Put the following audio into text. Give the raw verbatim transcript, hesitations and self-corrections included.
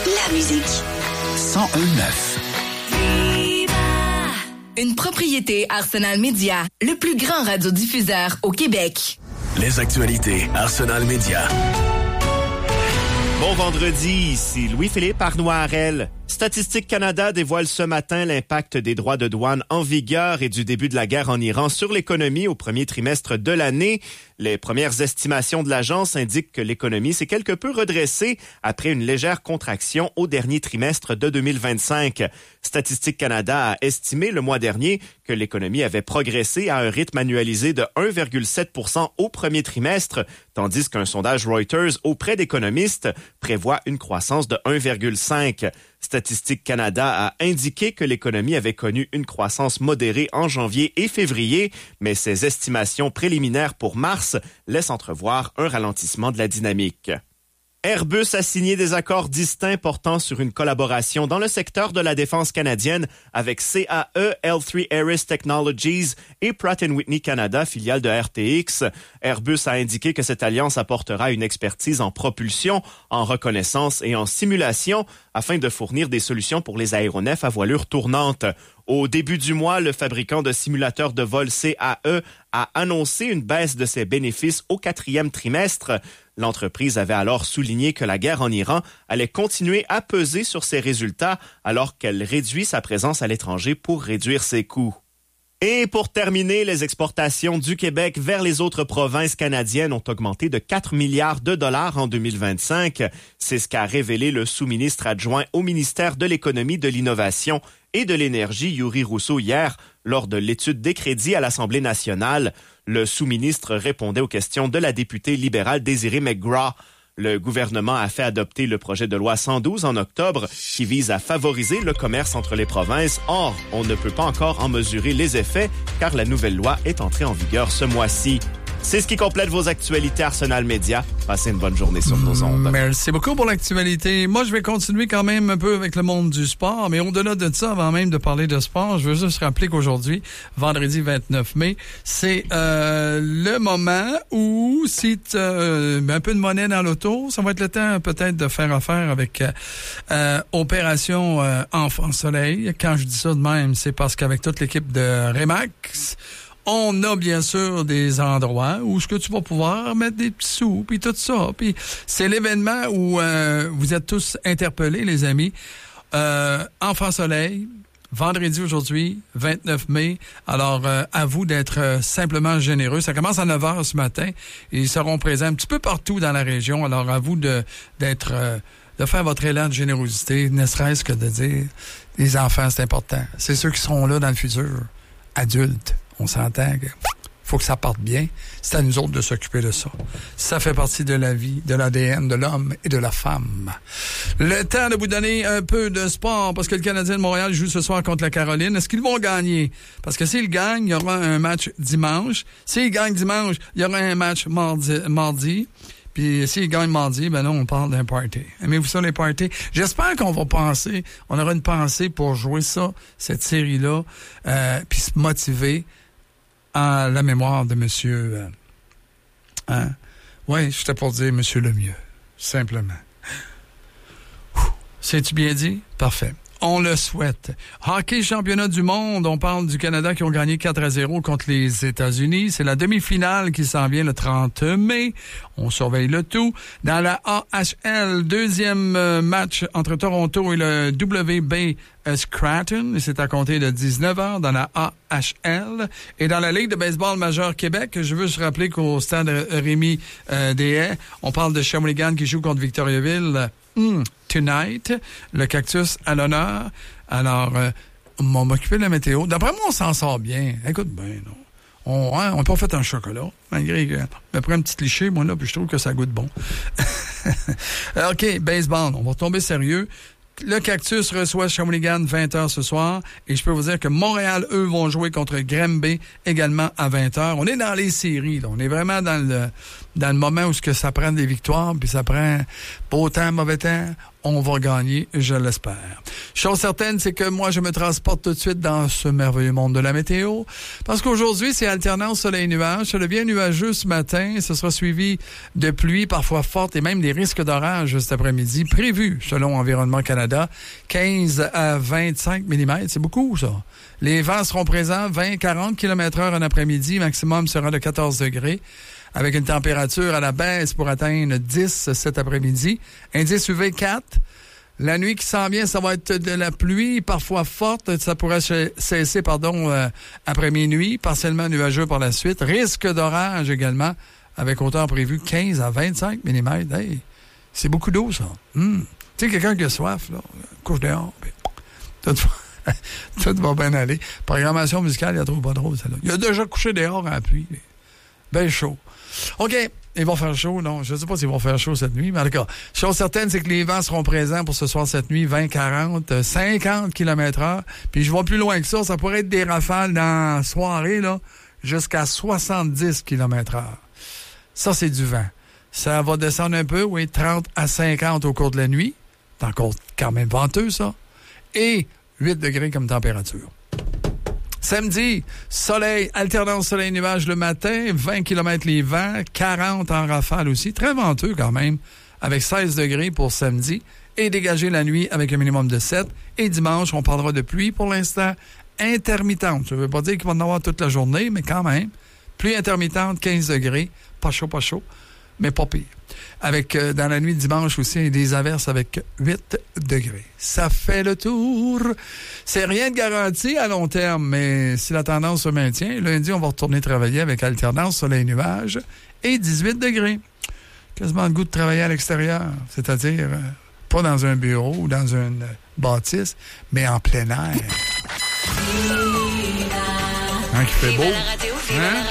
la musique. cent un neuf. Une propriété Arsenal Média, le plus grand radiodiffuseur au Québec. Les actualités Arsenal Média. Bon vendredi, ici Louis-Philippe Arnois-Harel. Statistique Canada dévoile ce matin l'impact des droits de douane en vigueur et du début de la guerre en Iran sur l'économie au premier trimestre de l'année. Les premières estimations de l'agence indiquent que l'économie s'est quelque peu redressée après une légère contraction au dernier trimestre de deux mille vingt-cinq. Statistique Canada a estimé le mois dernier que l'économie avait progressé à un rythme annualisé de un virgule sept pour cent au premier trimestre, tandis qu'un sondage Reuters auprès d'économistes prévoit une croissance de un virgule cinq. Statistique Canada a indiqué que l'économie avait connu une croissance modérée en janvier et février, mais ses estimations préliminaires pour mars laissent entrevoir un ralentissement de la dynamique. Airbus a signé des accords distincts portant sur une collaboration dans le secteur de la défense canadienne avec C A E, L trois Ares Technologies et Pratt and Whitney Canada, filiale de R T X. Airbus a indiqué que cette alliance apportera une expertise en propulsion, en reconnaissance et en simulation afin de fournir des solutions pour les aéronefs à voilure tournante. Au début du mois, le fabricant de simulateurs de vol C A E a annoncé une baisse de ses bénéfices au quatrième trimestre. L'entreprise avait alors souligné que la guerre en Iran allait continuer à peser sur ses résultats alors qu'elle réduit sa présence à l'étranger pour réduire ses coûts. Et pour terminer, les exportations du Québec vers les autres provinces canadiennes ont augmenté de quatre milliards de dollars en deux mille vingt-cinq. C'est ce qu'a révélé le sous-ministre adjoint au ministère de l'Économie, de l'Innovation et de l'Énergie, Yuri Rousseau, hier, lors de l'étude des crédits à l'Assemblée nationale. Le sous-ministre répondait aux questions de la députée libérale Désirée McGraw. Le gouvernement a fait adopter le projet de loi cent douze en octobre qui vise à favoriser le commerce entre les provinces. Or, on ne peut pas encore en mesurer les effets car la nouvelle loi est entrée en vigueur ce mois-ci. C'est ce qui complète vos actualités Arsenal Média. Passez une bonne journée sur nos ondes. Merci beaucoup pour l'actualité. Moi, je vais continuer quand même un peu avec le monde du sport, mais au-delà de ça, avant même de parler de sport, je veux juste rappeler qu'aujourd'hui, vendredi vingt-neuf mai, c'est euh, le moment où si tu euh, un peu de monnaie dans l'auto, ça va être le temps peut-être de faire affaire avec euh, euh, Opération euh, Enfant Soleil. Quand je dis ça de même, c'est parce qu'avec toute l'équipe de Remax, on a bien sûr des endroits où ce que tu vas pouvoir mettre des petits sous, puis tout ça. Puis c'est l'événement où euh, vous êtes tous interpellés, les amis. Euh, Enfant Soleil, vendredi aujourd'hui, vingt-neuf mai. Alors, euh, à vous d'être euh, simplement généreux. Ça commence à neuf heures ce matin. Ils seront présents un petit peu partout dans la région. Alors, à vous de d'être... Euh, de faire votre élan de générosité, ne serait-ce que de dire les enfants, c'est important. C'est ceux qui seront là dans le futur, adultes. On s'entend que faut que ça parte bien. C'est à nous autres de s'occuper de ça. Ça fait partie de la vie, de l'A D N de l'homme et de la femme. Le temps de vous donner un peu de sport parce que le Canadien de Montréal joue ce soir contre la Caroline. Est-ce qu'ils vont gagner? Parce que s'ils gagnent, il y aura un match dimanche. S'ils gagnent dimanche, il y aura un match mardi. mardi. Puis s'ils gagnent mardi, ben là, on parle d'un party. Aimez-vous ça, les parties? J'espère qu'on va penser, on aura une pensée pour jouer ça, cette série-là, euh, puis se motiver à la mémoire de monsieur... Euh, hein? Oui, j'étais pour dire monsieur Lemieux, simplement. C'est-tu bien dit? Parfait. On le souhaite. Hockey championnat du monde, on parle du Canada qui ont gagné quatre à zéro contre les États-Unis. C'est la demi-finale qui s'en vient le trente mai. On surveille le tout. Dans la A H L, deuxième match entre Toronto et le W B Scranton. C'est à compter de dix-neuf heures dans la A H L. Et dans la Ligue de baseball majeure Québec, je veux se rappeler qu'au stade Rémi euh, Deshaies, on parle de Shawinigan qui joue contre Victoriaville. Mm, tonight, le Cactus à l'honneur. Alors, euh, on va m'occuper de la météo. D'après moi, on s'en sort bien. Écoute bien, non. On hein, n'a pas fait un chocolat, malgré que je me prends un petit cliché, moi, là, puis je trouve que ça goûte bon. OK, baseball, on va tomber sérieux. Le Cactus reçoit Shawinigan vingt heures ce soir et je peux vous dire que Montréal, eux, vont jouer contre Granby également à vingt heures. On est dans les séries, là. On est vraiment dans le dans le moment où ce que ça prend des victoires, puis ça prend beau temps, mauvais temps, on va gagner, je l'espère. Chose certaine, c'est que moi, je me transporte tout de suite dans ce merveilleux monde de la météo, parce qu'aujourd'hui, c'est alternance soleil-nuage. Ça devient nuageux ce matin. Ce sera suivi de pluie, parfois forte, et même des risques d'orage cet après-midi, prévus, selon Environnement Canada, quinze à vingt-cinq millimètres. C'est beaucoup, ça. Les vents seront présents, vingt à quarante kilomètres heure en après-midi. Maximum sera de quatorze degrés. Avec une température à la baisse pour atteindre dix cet après-midi. Indice U V quatre. La nuit qui s'en vient, ça va être de la pluie, parfois forte. Ça pourrait cesser, pardon, euh, après minuit, partiellement nuageux par la suite. Risque d'orage également, avec autant prévu quinze à vingt-cinq millimètres. Hey, c'est beaucoup d'eau, ça. Hum. Tu sais, quelqu'un qui a soif, là, couche dehors, puis tout, tout va bien aller. Programmation musicale, il y a trop pas drôle, celle-là. Il a déjà couché dehors en pluie. Ben chaud. OK, ils vont faire chaud, non? Je ne sais pas s'ils vont faire chaud cette nuit, mais en tout cas, chose certaine, c'est que les vents seront présents pour ce soir, cette nuit, vingt, quarante, cinquante kilomètres heure. Puis je vais plus loin que ça, ça pourrait être des rafales dans la soirée, là, jusqu'à soixante-dix kilomètres heure. Ça, c'est du vent. Ça va descendre un peu, oui, trente à cinquante au cours de la nuit. C'est encore quand même venteux, ça. Et huit degrés comme température. Samedi, soleil, alternance soleil-nuage le matin, vingt kilomètres les vents, quarante en rafale aussi. Très venteux quand même, avec seize degrés pour samedi. Et dégagé la nuit avec un minimum de sept. Et dimanche, on parlera de pluie pour l'instant intermittente. Je ne veux pas dire qu'il va en avoir toute la journée, mais quand même. Pluie intermittente, quinze degrés. Pas chaud, pas chaud, mais pas pire. Avec, euh, dans la nuit de dimanche aussi, des averses avec huit degrés. Ça fait le tour. C'est rien de garanti à long terme, mais si la tendance se maintient, lundi, on va retourner travailler avec alternance soleil-nuage et dix-huit degrés. Quasiment le goût de travailler à l'extérieur, c'est-à-dire euh, pas dans un bureau ou dans une bâtisse, mais en plein air. Hein, qui fait beau. Hein?